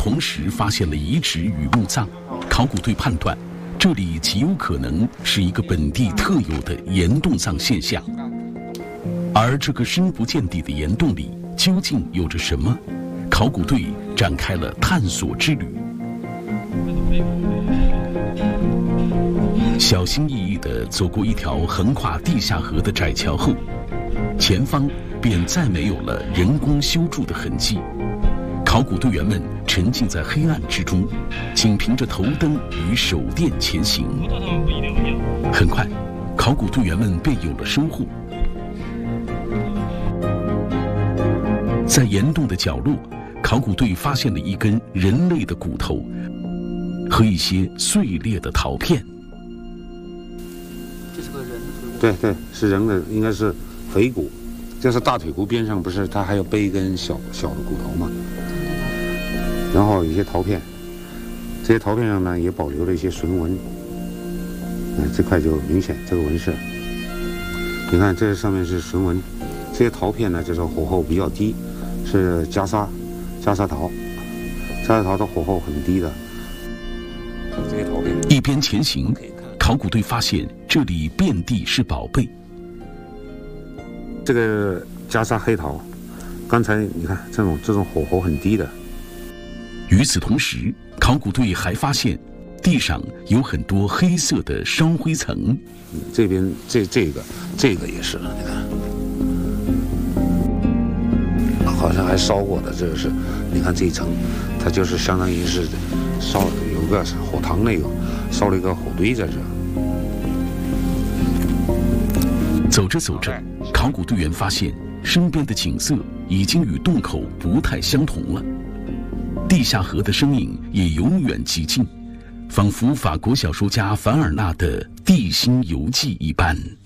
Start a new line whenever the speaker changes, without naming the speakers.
同时发现了遗址与墓葬，考古队判断，这里极有可能是一个本地特有的岩洞葬现象。而这个深不见底的岩洞里究竟有着什么？考古队展开了探索之旅。小心翼翼地走过一条横跨地下河的窄桥后，前方便再没有了人工修筑的痕迹。考古队员们沉浸在黑暗之中，仅凭着头灯与手电前行。很快，考古队员们便有了收获。在岩洞的角落，考古队发现了一根人类的骨头和一些碎裂的陶片。
这是个人的腿骨？
对对，是人的，应该是腓骨。就是大腿骨边上不是它还要背一根小的骨头吗？然后有一些陶片，这些陶片上呢也保留了一些绳纹。这块就明显这个纹饰，你看这上面是绳纹，这些陶片呢就是火候比较低，是袈裟陶，袈裟陶的火候很低的。这些陶片
一边前行，考古队发现这里遍地是宝贝。
这个袈裟黑陶，刚才你看这种火候很低的。
与此同时，考古队还发现地上有很多黑色的烧灰层。
这边这个也是，你看，好像还烧过的。这个是，你看这一层，它就是相当于是烧有个火塘那个，烧了一个火堆在这。
走着走着，考古队员发现身边的景色已经与洞口不太相同了。地下河的身影也永远极近，仿佛法国小说家凡尔纳的《地心游记》一般。